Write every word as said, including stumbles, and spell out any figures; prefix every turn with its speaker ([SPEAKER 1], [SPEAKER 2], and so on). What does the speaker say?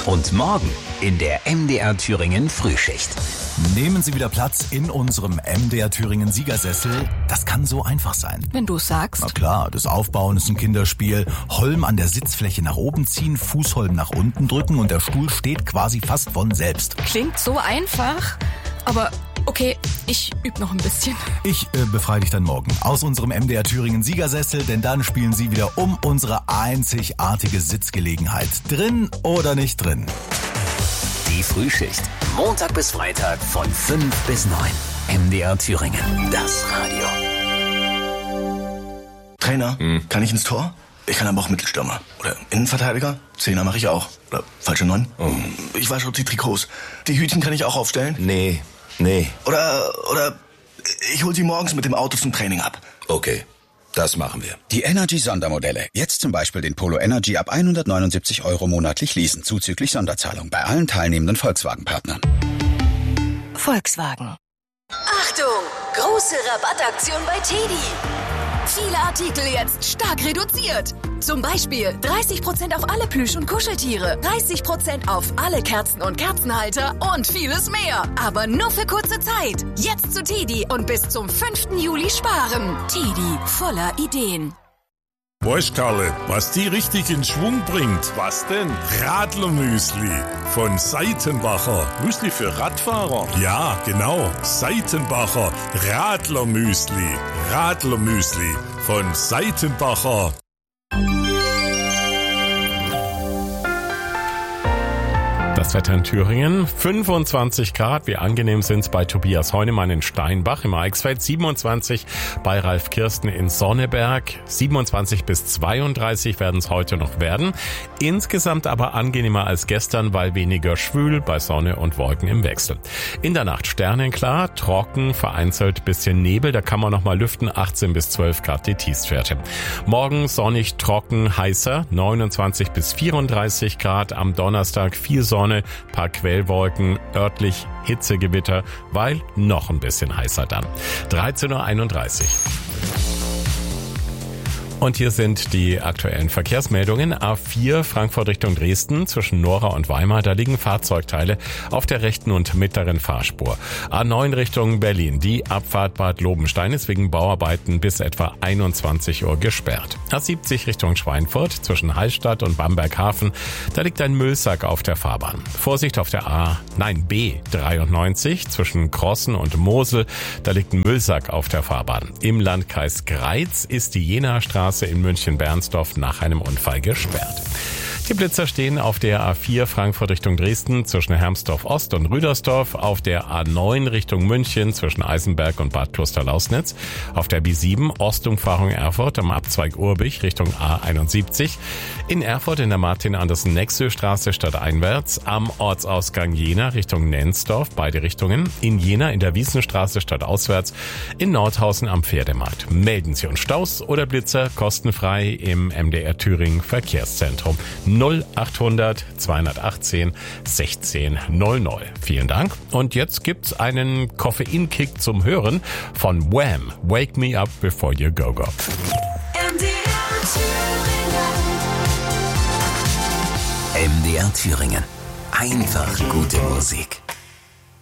[SPEAKER 1] Und morgen in der M D R Thüringen Frühschicht.
[SPEAKER 2] Nehmen Sie wieder Platz in unserem M D R Thüringen Siegersessel. Das kann so einfach sein.
[SPEAKER 3] Wenn du sagst.
[SPEAKER 2] Na klar, das Aufbauen ist ein Kinderspiel. Holm an der Sitzfläche nach oben ziehen, Fußholm nach unten drücken und der Stuhl steht quasi fast von selbst.
[SPEAKER 3] Klingt so einfach, aber okay, ich übe noch ein bisschen.
[SPEAKER 2] Ich äh, befreie dich dann morgen aus unserem M D R Thüringen Siegersessel, denn dann spielen Sie wieder um unsere einzigartige Sitzgelegenheit. Drin oder nicht drin?
[SPEAKER 1] Die Frühschicht. Montag bis Freitag von fünf bis neun. M D R Thüringen. Das Radio.
[SPEAKER 4] Trainer, hm. kann ich ins Tor? Ich kann aber auch Mittelstürmer. Oder Innenverteidiger? Zehner mache ich auch. Oder falsche Neun? Oh. Ich wasche die Trikots. Die Hütchen kann ich auch aufstellen?
[SPEAKER 5] Nee, nee.
[SPEAKER 4] Oder, oder ich hol sie morgens mit dem Auto zum Training ab.
[SPEAKER 5] Okay, das machen wir.
[SPEAKER 6] Die Energy-Sondermodelle. Jetzt zum Beispiel den Polo Energy ab hundertneunundsiebzig Euro monatlich leasen, zuzüglich Sonderzahlung bei allen teilnehmenden Volkswagen-Partnern.
[SPEAKER 7] Volkswagen. Achtung! Große Rabattaktion bei Teddy. Viele Artikel jetzt stark reduziert. Zum Beispiel dreißig Prozent auf alle Plüsch- und Kuscheltiere, dreißig Prozent auf alle Kerzen und Kerzenhalter und vieles mehr. Aber nur für kurze Zeit. Jetzt zu Teddy und bis zum fünften Juli sparen. Teddy, voller Ideen.
[SPEAKER 8] Weißt Karle, was die richtig in Schwung bringt?
[SPEAKER 9] Was denn?
[SPEAKER 8] Radlermüsli von Seitenbacher.
[SPEAKER 9] Müsli für Radfahrer?
[SPEAKER 8] Ja, genau. Seitenbacher Radlermüsli. Radlermüsli von Seitenbacher.
[SPEAKER 10] Das Wetter in Thüringen, fünfundzwanzig Grad, wie angenehm sind es bei Tobias Heunemann in Steinbach im Eichsfeld, siebenundzwanzig bei Ralf Kirsten in Sonneberg, siebenundzwanzig bis zweiunddreißig werden es heute noch werden. Insgesamt aber angenehmer als gestern, weil weniger schwül bei Sonne und Wolken im Wechsel. In der Nacht sternenklar, trocken, vereinzelt bisschen Nebel, da kann man noch mal lüften, achtzehn bis zwölf Grad die Tiefstwerte. Morgen sonnig, trocken, heißer, neunundzwanzig bis vierunddreißig Grad, am Donnerstag viel Sonne, paar Quellwolken, örtlich Hitzegewitter, weil noch ein bisschen heißer dann. dreizehn Uhr einunddreißig. Und hier sind die aktuellen Verkehrsmeldungen. A vier Frankfurt Richtung Dresden zwischen Nora und Weimar. Da liegen Fahrzeugteile auf der rechten und mittleren Fahrspur. A neun Richtung Berlin. Die Abfahrt Bad Lobenstein ist wegen Bauarbeiten bis etwa einundzwanzig Uhr gesperrt. A siebzig Richtung Schweinfurt zwischen Hallstatt und Bamberghafen. Da liegt ein Müllsack auf der Fahrbahn. Vorsicht auf der A, nein B dreiundneunzig zwischen Crossen und Mosel. Da liegt ein Müllsack auf der Fahrbahn. Im Landkreis Greiz ist die Jenaer Straße in München-Bernsdorf nach einem Unfall gesperrt. Die Blitzer stehen auf der A vier Frankfurt Richtung Dresden zwischen Hermsdorf Ost und Rüdersdorf, auf der A neun Richtung München zwischen Eisenberg und Bad Klosterlausnitz, auf der B sieben Ostumfahrung Erfurt am Abzweig Urbich Richtung A einundsiebzig, in Erfurt in der Martin-Andersen-Nexö-Straße stadteinwärts, am Ortsausgang Jena Richtung Nensdorf, beide Richtungen, in Jena in der Wiesenstraße stadtauswärts, in Nordhausen am Pferdemarkt. Melden Sie uns Staus oder Blitzer kostenfrei im M D R Thüringen Verkehrszentrum null achthundert zweihundertachtzehn sechzehn null null. Vielen Dank. Und jetzt gibt's einen Koffeinkick zum Hören von Wham! Wake Me Up Before You Go Go.
[SPEAKER 1] M D R Thüringen. M D R Thüringen. Einfach gute Musik.